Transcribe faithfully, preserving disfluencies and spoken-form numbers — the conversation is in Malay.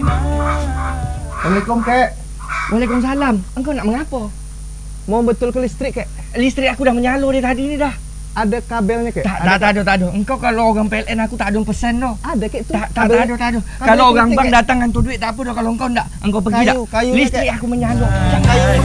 Assalamualaikum, Kek. Waalaikumsalam. Engkau nak mengapa? Mau betul ke listrik, Kek? Listrik aku dah menyalur dari tadi ni dah. Ada kabelnya, Kek? Tak, ada, tak, tak ada, tak ada. Engkau kalau orang P L N aku tak ada pesan dah. Ada, Kek, tu. Tak, tak, tak ada, tak ada. Kalau orang bank datang hantu duit tak apa dah. Kalau engkau tak, engkau pergi kayu, tak. Kayu, Listrik Kek. aku menyalur. Kayu.